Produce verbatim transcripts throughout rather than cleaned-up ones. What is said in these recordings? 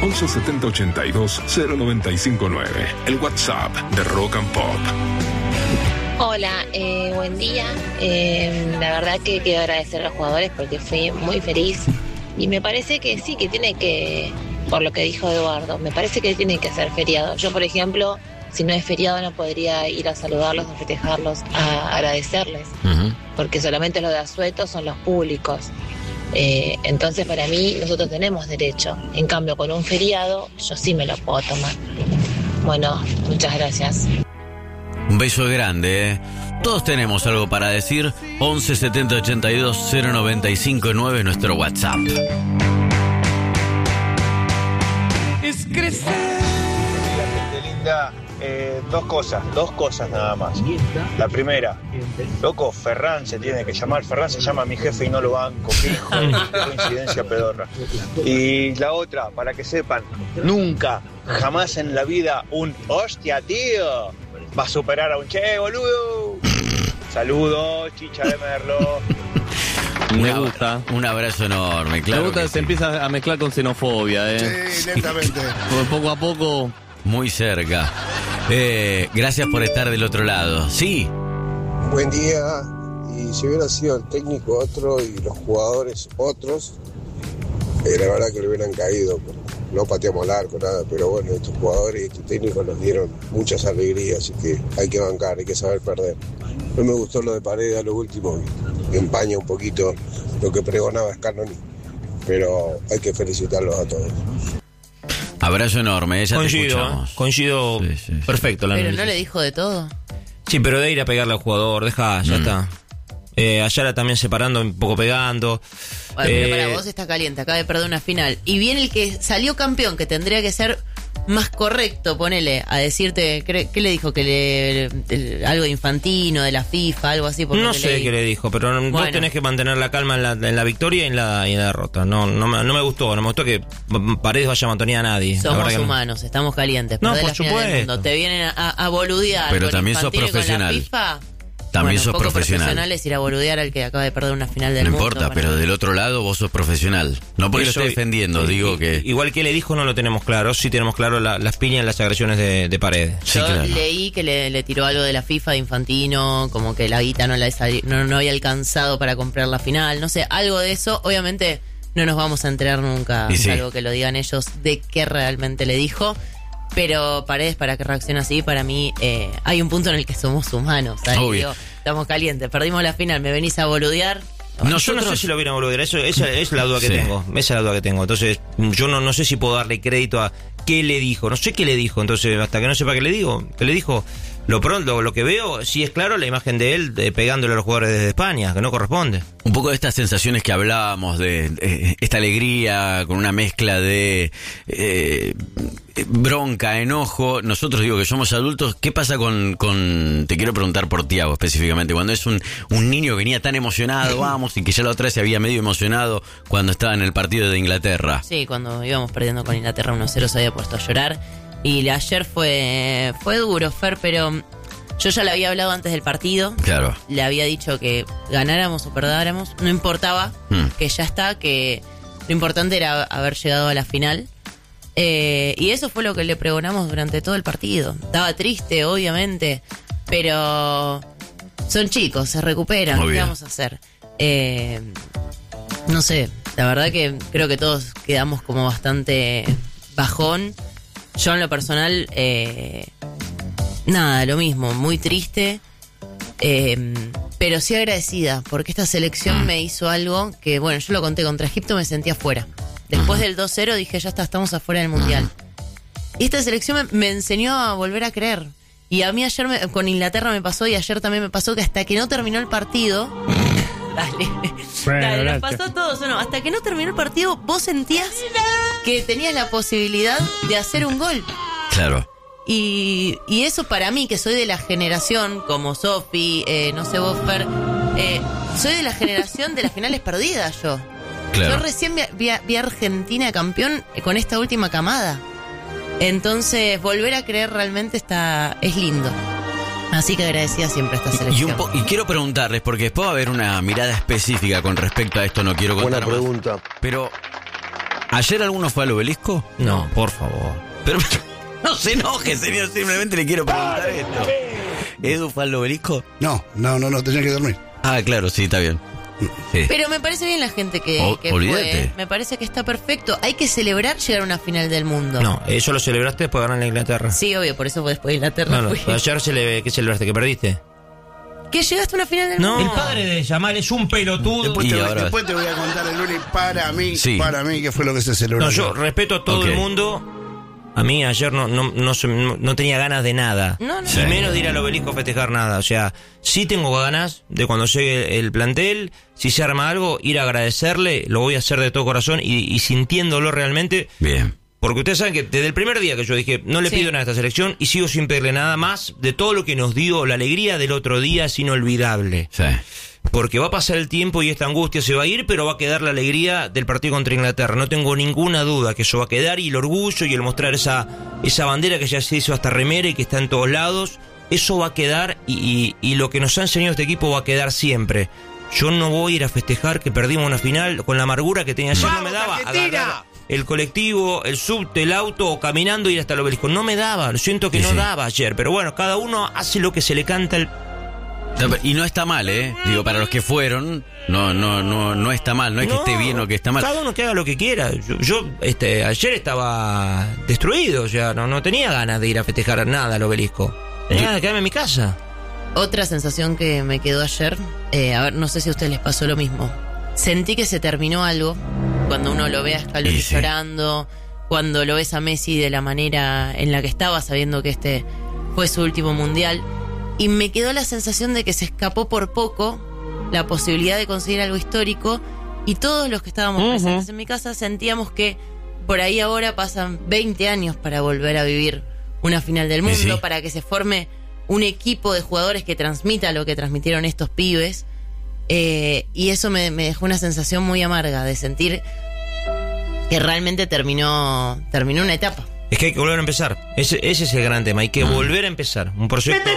once setenta ochenta y dos cero noventa y cinco nueve. El WhatsApp de Rock and Pop. Hola, eh, buen día. Eh, la verdad que quiero agradecer a los jugadores porque fui muy feliz. Y me parece que sí, que tiene que, por lo que dijo Eduardo, me parece que tiene que ser feriado. Yo, por ejemplo, si no es feriado no podría ir a saludarlos, a festejarlos, a agradecerles. Uh-huh. Porque solamente los de asueto son los públicos. Eh, entonces, para mí, nosotros tenemos derecho. En cambio, con un feriado, yo sí me lo puedo tomar. Bueno, muchas gracias. Un beso grande, ¿eh? Todos tenemos algo para decir. once setenta ochenta y dos cero noventa y cinco nueve, nuestro WhatsApp. Es crecer. Gente linda, eh, dos cosas, dos cosas nada más. La primera, loco, Ferran se tiene que llamar. Ferran se llama mi jefe y no lo banco. Qué hijo, qué coincidencia pedorra. Y la otra, para que sepan, nunca, jamás en la vida un hostia, tío, va a superar a un che, boludo. Saludos, chicha de Merlo. Me gusta. Un abrazo enorme, claro. Me gusta que, que se sí. empieza a mezclar con xenofobia, ¿eh? Sí, lentamente. Poco a poco. Muy cerca. Eh, gracias por estar del otro lado. Sí. Buen día. Y si hubiera sido el técnico otro y los jugadores otros, eh, la verdad que le hubieran caído. No pateamos al arco, nada, pero bueno, estos jugadores y estos técnicos nos dieron muchas alegrías, así que hay que bancar, hay que saber perder. No me gustó lo de Paredes a lo último, que empaña un poquito lo que pregonaba Scanoni, pero hay que felicitarlos a todos. Abrazo enorme, ella coincido, te escuchamos. Coincido, sí, sí, sí. Perfecto. La pero análisis. no le dijo de todo. Sí, pero de ir a pegarle al jugador, deja, ya mm. está. Eh, Ayala también separando, un poco pegando. Bueno, eh, pero para vos está caliente, acaba de perder una final. Y viene el que salió campeón, que tendría que ser más correcto, ponele, a decirte, ¿qué le dijo? Que le, le algo de Infantino, de la FIFA, algo así. No sé qué le dijo, pero bueno, vos tenés que mantener la calma en la, en la victoria y en la, y en la derrota. No, no, me, no me gustó, no me gustó que Paredes vaya a mantener a nadie. Somos humanos, no. Estamos calientes. No, por supuesto. Te vienen a, a boludear. Pero también sos profesional. Con la FIFA, También bueno, sos profesional. profesional es ir a boludear al que acaba de perder una final del no mundo. No importa, pero del otro lado vos sos profesional. No porque Eso, lo esté defendiendo, y, digo y, que... Igual que le dijo no lo tenemos claro, sí tenemos claro la, las piñas y las agresiones de, de Paredes. Sí, Yo claro. leí que le, le tiró algo de la FIFA, de Infantino, como que la guita no, la sali- no, no había alcanzado para comprar la final, no sé, algo de eso. Obviamente no nos vamos a enterar nunca, sí. salvo que lo digan ellos, de qué realmente le dijo. Pero Paredes, para que reaccione así, para mí eh, hay un punto en el que somos humanos. Digo, estamos calientes, perdimos la final, me venís a boludear. Nosotros... Yo no sé si lo vieron a boludear, eso, esa es la duda que sí. tengo. Esa es la duda que tengo. Entonces, yo no, no sé si puedo darle crédito a qué le dijo. No sé qué le dijo. Entonces, hasta que no sepa qué le digo, qué le dijo. Lo pronto, lo que veo, sí es claro la imagen de él de pegándole a los jugadores desde España, que no corresponde. Un poco de estas sensaciones que hablábamos, de eh, esta alegría con una mezcla de eh, bronca, enojo. Nosotros digo que somos adultos. ¿Qué pasa con, con te quiero preguntar por Thiago específicamente, cuando es un, un niño que venía tan emocionado, vamos, y que ya la otra vez se había medio emocionado cuando estaba en el partido de Inglaterra? Sí, cuando íbamos perdiendo con Inglaterra uno cero se había puesto a llorar. Y ayer fue fue duro, Fer, pero yo ya le había hablado antes del partido. Claro. Le había dicho que ganáramos o perdáramos, no importaba, mm. que ya está, que lo importante era haber llegado a la final. Eh, y eso fue lo que le pregonamos durante todo el partido. Estaba triste, obviamente, pero son chicos, se recuperan. ¿Qué vamos a hacer? Eh, no sé, la verdad que creo que todos quedamos como bastante bajón. Yo en lo personal, eh, nada, lo mismo, muy triste, eh, pero sí agradecida, porque esta selección me hizo algo que, bueno, yo lo conté, contra Egipto me sentía afuera. Después del dos cero dije, ya está, estamos afuera del Mundial. Y esta selección me, me enseñó a volver a creer. Y a mí ayer me, con Inglaterra me pasó, y ayer también me pasó que hasta que no terminó el partido... Dale, bueno, dale, nos pasó a todos, ¿o no? Hasta que no terminó el partido, vos sentías que tenías la posibilidad de hacer un gol. Claro. Y, y eso para mí, que soy de la generación, como Sofi, eh, no sé vos, Fer, eh, soy de la generación de las finales perdidas yo. Claro. Yo recién vi, vi, vi a Argentina campeón con esta última camada. Entonces, volver a creer realmente está es lindo. Así que agradecida siempre a esta selección. Y, un po- y quiero preguntarles, porque después va a haber una mirada específica con respecto a esto, no quiero contar Buena pregunta. más. Pero ¿Ayer alguno fue al Obelisco? No, por favor. Pero no se enoje, señor, simplemente le quiero preguntar esto. ¿Edu fue al Obelisco? No, no, no, no, tenía que dormir. Ah, claro, sí, está bien. Sí. Pero me parece bien la gente que, O- que olvídate. fue. Me parece que está perfecto. Hay que celebrar llegar a una final del mundo. No, eso lo celebraste después de ganar la Inglaterra. Sí, obvio, por eso fue después de Inglaterra. No, no, fui. ayer cele- ¿qué celebraste? ¿Que perdiste? ¿Que llegaste a una final del No. mundo? El padre de Yamal es un pelotudo. Después, Y te, voy- ahora- después te voy a contar el lunes para mí, Sí. para mí, que fue lo que se celebró. No, yo respeto a todo Ok. el mundo. A mí ayer no no no, se- no- no tenía ganas de nada. No, no. Y menos de ir al Obelisco a festejar nada. O sea, sí tengo ganas de cuando llegue el plantel, si se arma algo, ir a agradecerle, lo voy a hacer de todo corazón y, y sintiéndolo realmente. Bien. Porque ustedes saben que desde el primer día que yo dije, no le Sí. pido nada a esta selección y sigo sin pedirle nada más de todo lo que nos dio, la alegría del otro día es inolvidable. Sí. Porque va a pasar el tiempo y esta angustia se va a ir, pero va a quedar la alegría del partido contra Inglaterra. No tengo ninguna duda que eso va a quedar, y el orgullo y el mostrar esa, esa bandera que ya se hizo hasta remera y que está en todos lados, eso va a quedar, y, y, y lo que nos ha enseñado este equipo va a quedar siempre. Yo no voy a ir a festejar que perdimos una final con la amargura que tenía ayer. No me daba agarrar el colectivo, el subte, el auto o caminando ir hasta el Obelisco. No me daba, lo siento que Sí, no sí. daba ayer. Pero bueno, cada uno hace lo que se le canta el... No, pero- Y no está mal, ¿eh? Digo, para los que fueron, no, no, no, no está mal. No es que No, esté bien o que está mal. Cada uno que haga lo que quiera. Yo, yo, este, ayer estaba destruido, o sea, no, no tenía ganas de ir a festejar nada al Obelisco. Tenía ganas de quedarme en mi casa. Otra sensación que me quedó ayer, eh, a ver, no sé si a ustedes les pasó lo mismo. Sentí que se terminó algo cuando uno lo ve a Scaloni Y sí. llorando, cuando lo ves a Messi de la manera en la que estaba, sabiendo que este fue su último mundial. Y me quedó la sensación de que se escapó por poco la posibilidad de conseguir algo histórico, y todos los que estábamos Ujú. presentes en mi casa sentíamos que por ahí ahora pasan veinte años para volver a vivir una final del Y mundo, sí. para que se forme un equipo de jugadores que transmita lo que transmitieron estos pibes. Eh, y eso me, me dejó una sensación muy amarga de sentir que realmente terminó terminó una etapa. Es que hay que volver a empezar. Ese, ese es el gran tema. Hay que volver a empezar. Un proyecto,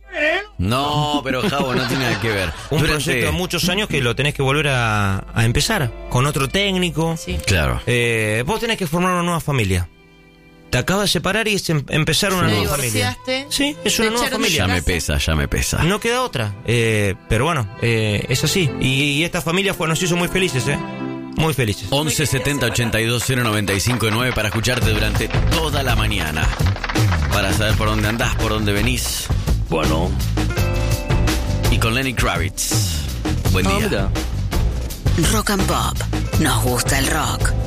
No, pero Javo no tiene nada que ver. un Durante- proyecto de muchos años que lo tenés que volver a, a empezar. Con otro técnico. Sí. Claro. Eh, vos tenés que formar una nueva familia. Te acabas de separar y es em- empezar una Te nueva familia. divorciaste. Sí, es te una nueva echaron de familia. Ya tu me casa. pesa, ya me pesa. No queda otra. Eh, pero bueno, eh, es así. Y, y esta familia fue, nos hizo muy felices, ¿eh? Muy felices. once setenta ochenta y dos cero noventa y cinco nueve para escucharte durante toda la mañana. Para saber por dónde andás, por dónde venís. Bueno, Y con Lenny Kravitz. Buen ah, día. mira. Rock and Pop. Nos gusta el rock.